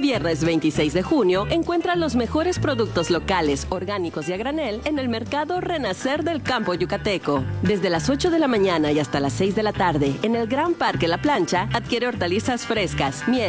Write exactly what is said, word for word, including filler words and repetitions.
viernes veintiséis de junio, encuentra los mejores productos locales, orgánicos y a granel en el Mercado Renacer del Campo Yucateco. Desde las ocho de la mañana y hasta las seis de la tarde, en el Gran Parque La Plancha, adquiere hortalizas frescas, miel,